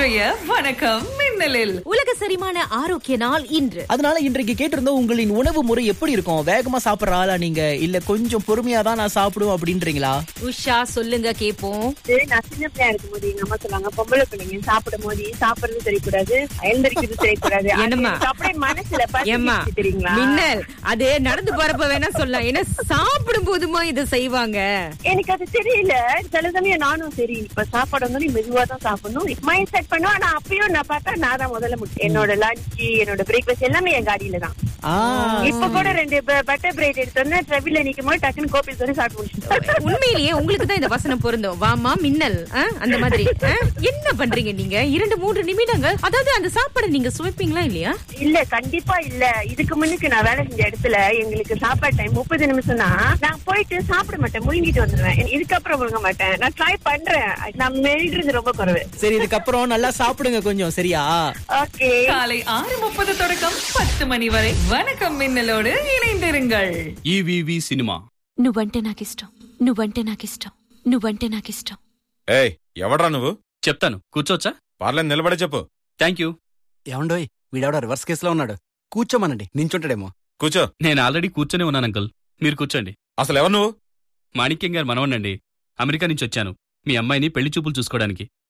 இன்றைய வணக்கம் மின்னலில் உலக செரிமான ஆரோக்கிய நாள் இன்று. அதனால இன்றைக்கு கேட்டிருந்தோம், உங்களின் உணவு முறை எப்படி இருக்கும்? வேகமா சாப்பிடுற ஆளா நீங்க, இல்ல கொஞ்சம் பொறுமையா தான் நான் சாப்பிடுவோம் அப்படின்றீங்களா? உஷா சொல்லுங்க கேப்போம். நான் சின்ன பிள்ளையா இருக்கும் போது எங்க அம்மா சொல்லுவாங்க, பொம்பளை பிள்ளைங்க சாப்பிடும் போது சாப்பிடுறது தெரியக்கூடாது, எழுந்திருக்கிறது தெரியக்கூடாது. என்னம்மா? அப்படியே மனசுல ஏம்மா, பசி தெரியுங்களா? மின்னல் அது நடந்து போறப்ப வேணா சொல்லலாம், ஏன்னா சாப்பிடும் போதுமா இதை செய்வாங்க. எனக்கு அது தெரியல. சில சமயம் நானும் சரி இப்ப சாப்பாடு வந்து மெதுவா தான் சாப்பிடணும் மைண்ட் செட் பண்ணுவோம். ஆனா அப்பயும் நான் பார்த்தா நான் தான் முதல்ல என்னோட லஞ்ச் என்னோட பிரேக்ஃபாஸ்ட் எல்லாமே என் காடியில தான். இப்ப கூட 2 பட்டர் பிரெட் எடுத்து வந்து ட்ரெவில நிக்கும் போது டக்குன்னு கோப்பி சொல்லி சாப்பிட்டு முடிச்சுட்டேன். உண்மையிலேயே உங்களுக்கு தான் இந்த வசனம் பொருந்தும். வாமா மின்னல், அந்த மாதிரி. என்ன பண்றீங்க நீங்க? 2-3 நிமிடங்கள், அதாவது அந்த சாப்பாடு நீங்க சுவைப்பீங்களா இல்லையா? இல்ல, கண்டிப்பா இல்ல. இதுக்கு முன்னுக்கு நான் வேலை செஞ்ச இடத்துல எங்களுக்கு சாப்பாடு டைம் 30 நிமிஷம் தான். நான் போயிட்டு சாப்பிட மாட்டேன், முழுங்கிட்டு வந்துடுவேன். இதுக்கப்புறம் முழுங்க மாட்டேன். நான் ட்ரை பண்றேன், நான் மெல்றது ரொம்ப குறைவு. சரி, இதுக்கப்புறம் நல்லா சாப்பிடுங்க கொஞ்சம், சரியா? ஓகே. காலை 6:30 தொடக்கம் 10 மணி வரை வணக்கம் மின்னலோடு இணைந்திருங்கள். EVV cinema. నువ్వంటే నాకిష్టం, నువ్వంటే నాకిష్టం, నువ్వంటే నాకిష్టం. ఏయ్, ఎవడ్రా నువ్వు? చెప్తాను, కూర్చోవచ్చా? పర్లేదు, నిలబడే చెప్పు. Thank you. ఏమండోయ్, వీడెవడో రివర్స్ కేసులో ఉన్నాడు. కూర్చోమనండి, నించుంటాడేమో. కూర్చో. నేను ఆల్రెడీ కూర్చొని ఉన్నాను అంకుల్, మీరు కూర్చోండి. అసలు ఎవరు నువ్వు? మాణిక్యం గారు మనవణ్ణండి, అమెరికా నుంచి వచ్చాను మీ అమ్మాయిని పెళ్లి చూపులు చూసుకోవడానికి.